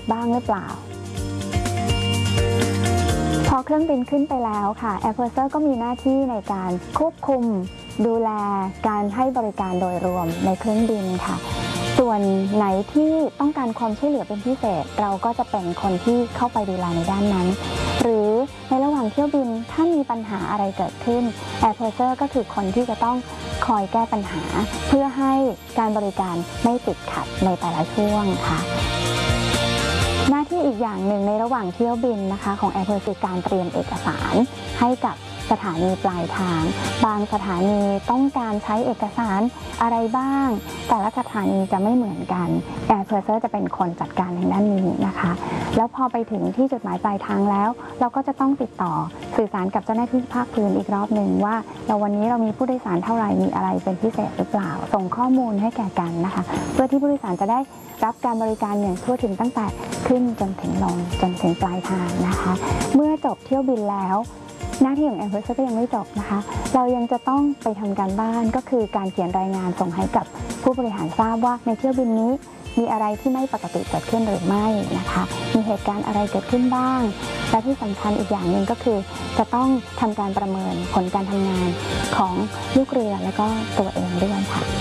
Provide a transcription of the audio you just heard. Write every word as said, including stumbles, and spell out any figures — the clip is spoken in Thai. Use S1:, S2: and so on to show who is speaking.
S1: บ้างหรือเปล่าพอเครื่องบินขึ้นไปแล้วค่ะ Air Purser ก็มีหน้าที่ในการควบคุมดูแลการให้บริการโดยรวมในเครื่องบินค่ะส่วนไหนที่ต้องการความช่วยเหลือเป็นพิเศษเราก็จะเป็นคนที่เข้าไปดูแลในด้านนั้นหรือในระหว่างเที่ยวบินถ้ามีปัญหาอะไรเกิดขึ้น Air Purser ก็คือคนที่จะต้องคอยแก้ปัญหาเพื่อให้การบริการไม่ติดขัดในแต่ละช่วงค่ะหน้าที่อีกอย่างหนึ่งในระหว่างเที่ยวบินนะคะของ Air Purser คือการเตรียมเอกสารให้กับสถานีปลายทางบางสถานีต้องการใช้เอกสารอะไรบ้างแต่ละสถานีจะไม่เหมือนกัน Air Purser จะเป็นคนจัดการในด้านนี้นะคะแล้วพอไปถึงที่จุดหมายปลายทางแล้วเราก็จะต้องติดต่อสื่อสารกับเจ้าหน้าที่ภาคพื้นอีกรอบหนึ่งว่าเราวันนี้เรามีผู้โดยสารเท่าไหร่มีอะไรเป็นพิเศษหรือเปล่าส่งข้อมูลให้แก่กันนะคะเพื่อที่ผู้โดยสารจะได้รับการบริการอย่างทั่วถึงตั้งแต่ขึ้นจนถึงลงจนถึงปลายทางนะคะเมื่อจบเที่ยวบินแล้วหน้าที่ของ Air Purser ก็ยังไม่จบนะคะเรายังจะต้องไปทำการบ้านก็คือการเขียนรายงานส่งให้กับผู้บริหารทราบว่าในเที่ยวบินนี้มีอะไรที่ไม่ปกติเกิดขึ้นหรือไม่นะคะมีเหตุการณ์อะไรเกิดขึ้นบ้างและที่สำคัญอีกอย่างหนึ่งก็คือจะต้องทำการประเมินผลการทำงานของลูกเรือและก็ตัวเองด้วยค่ะ